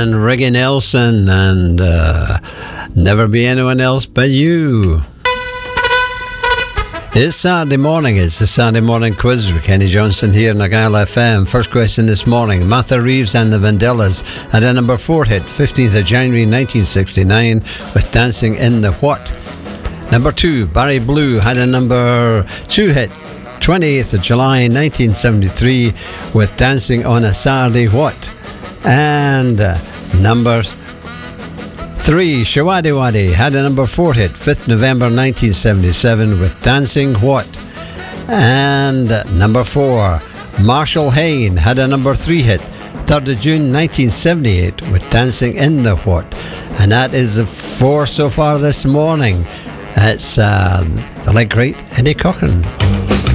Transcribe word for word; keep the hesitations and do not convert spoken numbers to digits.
and Reggie Nelson and uh, Never Be Anyone Else But You. It's Saturday morning. It's the Saturday morning quiz with Kenny Johnson here on Argyle F M. First question this morning. Martha Reeves and the Vandellas had a number four hit, fifteenth of January nineteen sixty-nine, with Dancing in the What? Number two, Barry Blue had a number two hit, twenty-eighth of July nineteen seventy-three, with Dancing on a Saturday What? And uh, number three, Shawady Waddy had a number four hit, fifth of November nineteen seventy-seven, with Dancing What? And uh, number four, Marshall Hayne had a number three hit, third of June nineteen seventy-eight, with Dancing in the What? And that is the four so far this morning. It's uh, the late great Eddie Cochran.